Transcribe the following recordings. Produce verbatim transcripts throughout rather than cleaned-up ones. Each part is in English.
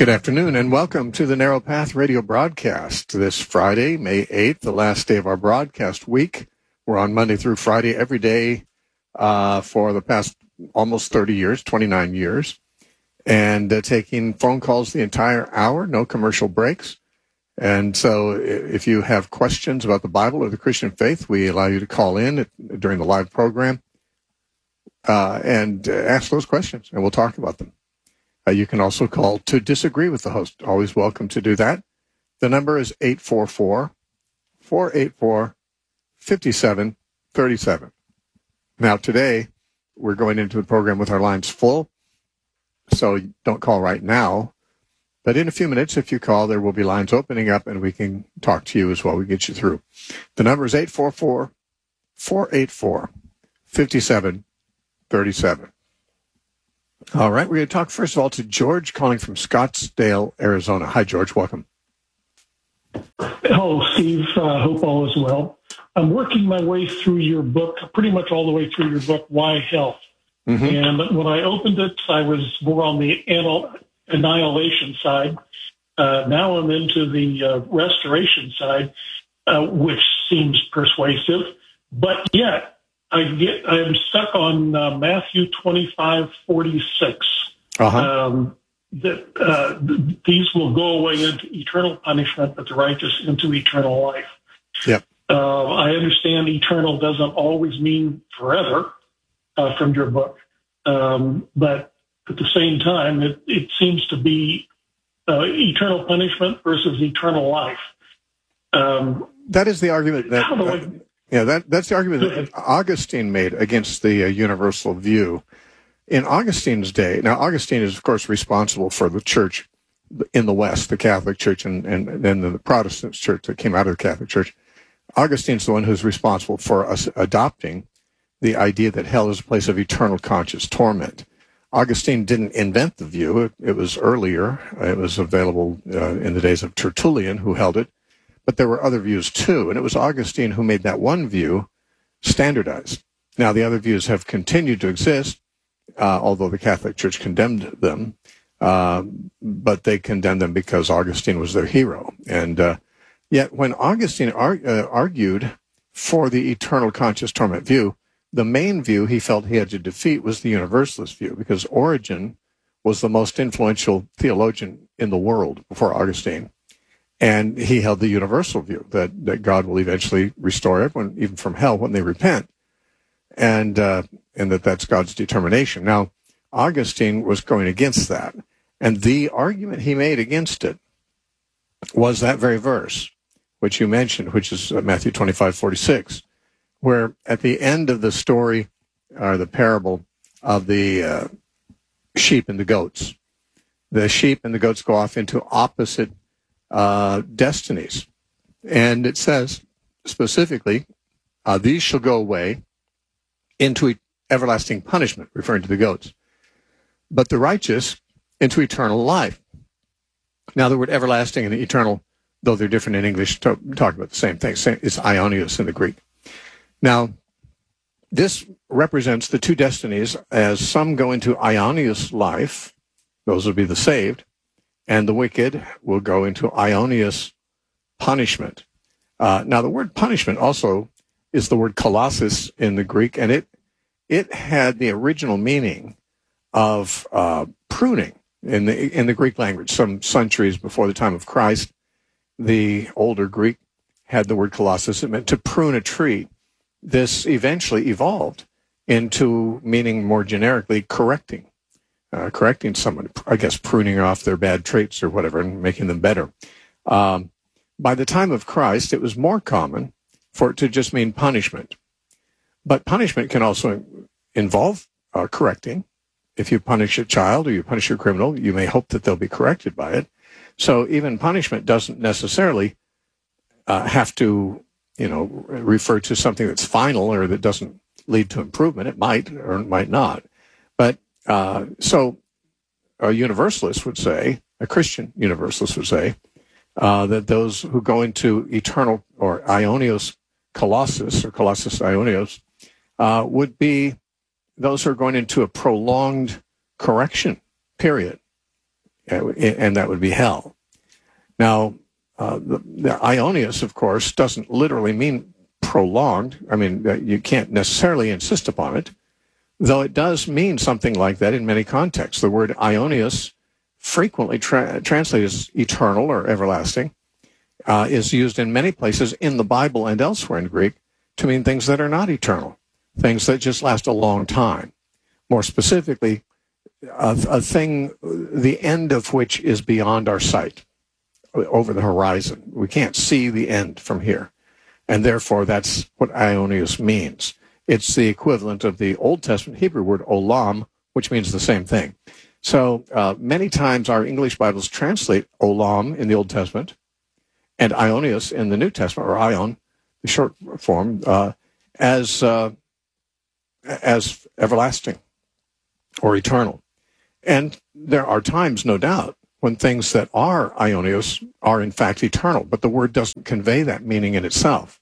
Good afternoon and welcome to the Narrow Path radio broadcast. This Friday, May eighth, the last day of our broadcast week. We're on Monday through Friday every day uh, for the past almost thirty years, twenty-nine years, and uh, taking phone calls the entire hour, no commercial breaks. And so if you have questions about the Bible or the Christian faith, we allow you to call in at, during the live program uh, and uh, ask those questions, and we'll talk about them. Uh, you can also call to disagree with the host. Always welcome to do that. The number is eight four four, four eight four, five seven three seven. Now, today, we're going into the program with our lines full, so don't call right now. But in a few minutes, if you call, there will be lines opening up, and we can talk to you as well. We get you through. The number is eight four four, four eight four, five seven three seven. All right, we're going to talk first of all to George calling from Scottsdale, Arizona. Hi, George. Welcome. Hello, Steve. Uh, hope all is well. I'm working my way through your book, pretty much all the way through your book, Why Health? Mm-hmm. And when I opened it, I was more on the anal- annihilation side. Uh, now I'm into the uh, restoration side, uh, which seems persuasive. But yet, I get, I'm stuck on uh, Matthew twenty-five forty-six. Uh-huh. Um, that uh, th- these will go away into eternal punishment, but the righteous into eternal life. Yep. Uh, I understand eternal doesn't always mean forever uh, from your book, um, but at the same time, it, it seems to be uh, eternal punishment versus eternal life. Um, that is the argument that. Uh, Yeah, that, that's the argument that Augustine made against the uh, universal view. In Augustine's day, now Augustine is, of course, responsible for the church in the West, the Catholic Church, and, and then the Protestant church that came out of the Catholic Church. Augustine's the one who's responsible for us adopting the idea that hell is a place of eternal conscious torment. Augustine didn't invent the view. It, it was earlier. It was available uh, in the days of Tertullian, who held it. But there were other views, too, and it was Augustine who made that one view standardized. Now, the other views have continued to exist, uh, although the Catholic Church condemned them, uh, but they condemned them because Augustine was their hero. And uh, yet, when Augustine ar- uh, argued for the eternal conscious torment view, the main view he felt he had to defeat was the universalist view, because Origen was the most influential theologian in the world before Augustine. And he held the universal view that, that God will eventually restore everyone, even from hell, when they repent, and uh, and that that's God's determination. Now, Augustine was going against that, and the argument he made against it was that very verse, which you mentioned, which is Matthew twenty-five forty-six, where at the end of the story, or the parable of the uh, sheep and the goats, the sheep and the goats go off into opposite Uh, destinies. And it says specifically, uh, these shall go away into e- everlasting punishment, referring to the goats, but the righteous into eternal life. Now, the word everlasting and eternal, though they're different in English, to- talk about the same thing. Same, it's aionios in the Greek. Now, this represents the two destinies, as some go into aionios life, those will be the saved, and the wicked will go into aionios punishment. Uh, now, the word punishment also is the word kolossus in the Greek, and it it had the original meaning of uh, pruning in the in the Greek language. Some centuries before the time of Christ, the older Greek had the word kolossus. It meant to prune a tree. This eventually evolved into meaning more generically correcting. Uh, correcting someone, I guess pruning off their bad traits or whatever and making them better. Um, by the time of Christ, it was more common for it to just mean punishment. But punishment can also involve uh, correcting. If you punish a child or you punish a criminal, you may hope that they'll be corrected by it. So even punishment doesn't necessarily uh, have to, you know, refer to something that's final or that doesn't lead to improvement. It might or it might not. But Uh, so a universalist would say, a Christian universalist would say, uh, that those who go into eternal or aionios kolossus or kolossus aionios uh, would be those who are going into a prolonged correction period. and that would be hell. Now, uh, the, the Ionius, of course, doesn't literally mean prolonged. I mean, uh, you can't necessarily insist upon it, though it does mean something like that in many contexts. The word Ionius, frequently tra- translated as eternal or everlasting, uh, is used in many places in the Bible and elsewhere in Greek to mean things that are not eternal, things that just last a long time. More specifically, a, a thing, the end of which is beyond our sight, over the horizon. We can't see the end from here. And therefore, that's what Ionius means. It's the equivalent of the Old Testament Hebrew word olam, which means the same thing. So uh, many times our English Bibles translate olam in the Old Testament and Ionius in the New Testament, or ion, the short form, uh, as uh, as everlasting or eternal. And there are times, no doubt, when things that are Ionios are in fact eternal, but the word doesn't convey that meaning in itself.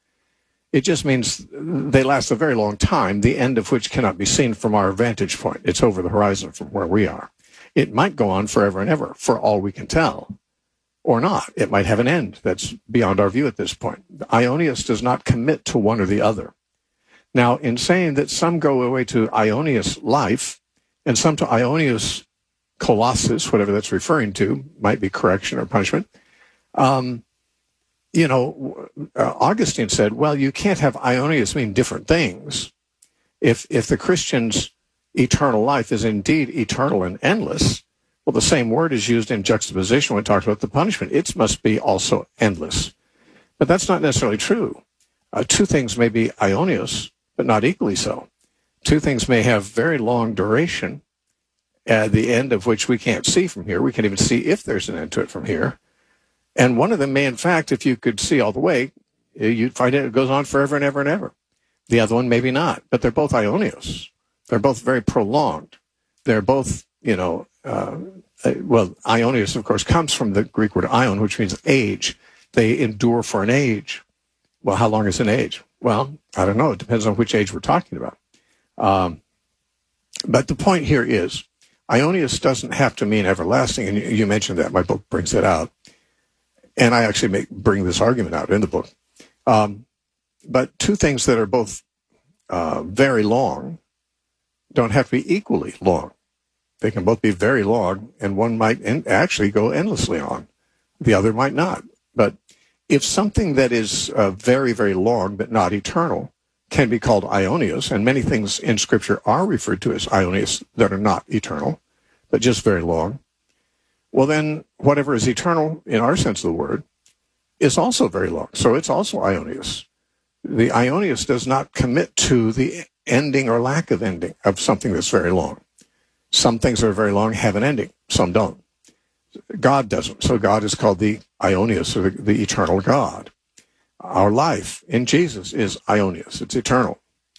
It just means they last a very long time, the end of which cannot be seen from our vantage point. It's over the horizon from where we are. It might go on forever and ever, for all we can tell, or not. It might have an end that's beyond our view at this point. Ionius does not commit to one or the other. Now, in saying that some go away to Ionius life and some to Ionius colossus, whatever that's referring to, might be correction or punishment, um, you know, uh, Augustine said, well, you can't have Ionius mean different things. If if the Christian's eternal life is indeed eternal and endless, well, the same word is used in juxtaposition when it talks about the punishment. It must be also endless. But that's not necessarily true. Uh, two things may be Ionius, but not equally so. Two things may have very long duration, at the end of which we can't see from here. We can't even see if there's an end to it from here. And one of them may, in fact, if you could see all the way, you'd find it goes on forever and ever and ever. The other one, maybe not. But they're both Ionios. They're both very prolonged. They're both, you know, uh, well, Ionios, of course, comes from the Greek word ion, which means age. They endure for an age. Well, how long is an age? Well, I don't know. It depends on which age we're talking about. Um, but the point here is, Ionius doesn't have to mean everlasting, and you mentioned that. My book brings that out. And I actually make, bring this argument out in the book. Um, but two things that are both uh, very long don't have to be equally long. They can both be very long, and one might en- actually go endlessly on. The other might not. But if something that is uh, very, very long but not eternal can be called Ionius, and many things in Scripture are referred to as Ionius that are not eternal, but just very long, well then, whatever is eternal in our sense of the word is also very long. So it's also Ionius. The Ionius does not commit to the ending or lack of ending of something that's very long. Some things that are very long have an ending. Some don't. God doesn't. So God is called the Ionius, or the, the eternal God. Our life in Jesus is Ionius. It's eternal.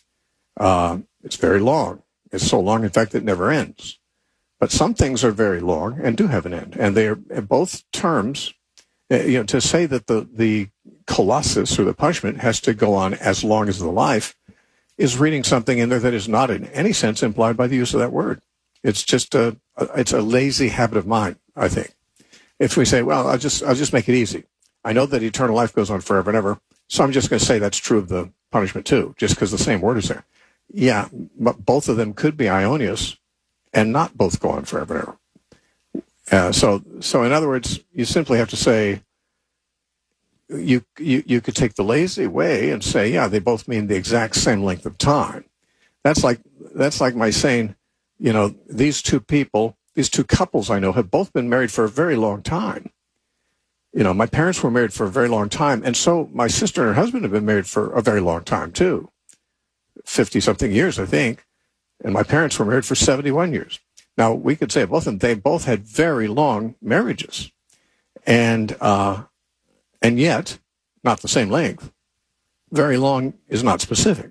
Uh, it's very long. It's so long, in fact, it never ends. But some things are very long and do have an end. And they are both terms, you know, to say that the, the colossus or the punishment has to go on as long as the life is reading something in there that is not in any sense implied by the use of that word. It's just a, it's a lazy habit of mind, I think. If we say, well, I'll just, I'll just make it easy. I know that eternal life goes on forever and ever, so I'm just going to say that's true of the punishment too, just because the same word is there. Yeah, but both of them could be Ionius and not both go on forever and ever. Uh, so, so in other words, you simply have to say, you, you you could take the lazy way and say, yeah, they both mean the exact same length of time. That's like that's like my saying, you know, these two people, these two couples I know have both been married for a very long time. You know, my parents were married for a very long time, and so my sister and her husband have been married for a very long time too, fifty-something years, I think, and my parents were married for seventy-one years. Now, we could say both of them, they both had very long marriages, and uh, and yet, not the same length. Very long is not specific.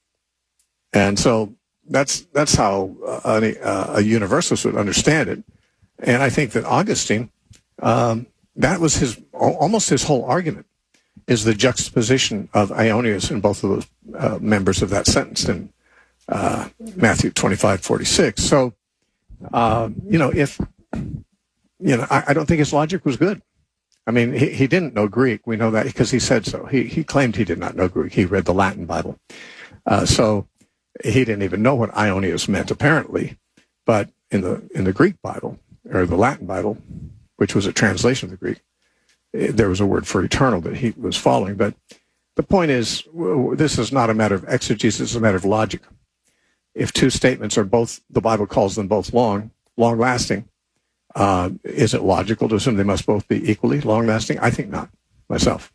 And so that's that's how a, a, a universalist would understand it. And I think that Augustine, um, that was his almost his whole argument, is the juxtaposition of Ionius in both of those uh, members of that sentence in uh, Matthew twenty-five forty-six. So, uh, you know, if you know, I, I don't think his logic was good. I mean, he, he didn't know Greek. We know that because he said so. He he claimed he did not know Greek. He read the Latin Bible. Uh, so he didn't even know what Ionius meant, apparently. But in the in the Greek Bible, or the Latin Bible, which was a translation of the Greek, there was a word for eternal that he was following. But the point is, this is not a matter of exegesis, it's a matter of logic. If two statements are both, the Bible calls them both long, long-lasting, uh, is it logical to assume they must both be equally long-lasting? I think not, myself.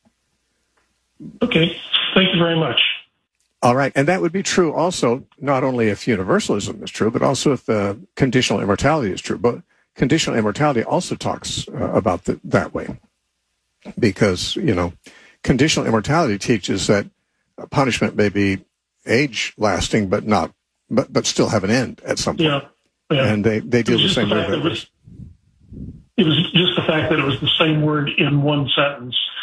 Okay, thank you very much. All right, and that would be true also, not only if universalism is true, but also if uh, conditional immortality is true. But conditional immortality also talks uh, about the, that way. Because, you know, conditional immortality teaches that punishment may be age-lasting, but not, but but still have an end at some point. Yeah, yeah. And they, they deal the same way. It was, it was just the fact that it was the same word in one sentence.